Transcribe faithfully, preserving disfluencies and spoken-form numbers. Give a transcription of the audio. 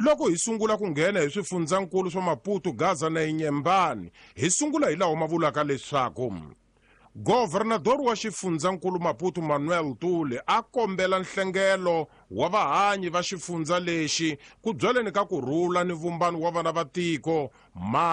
loko hi sungula ku nghena hi swifundzankulu swa Maputo, Gaza na Inyembane, hi sungula hi laha ma vulaka leswaku Governador wa xifundzankulu Maputo Manuel Tule a kombela nhlengelo wa vahanyi va xifundza lexi ku byaleni ka kurhula ni vumbano wa vana va tiko.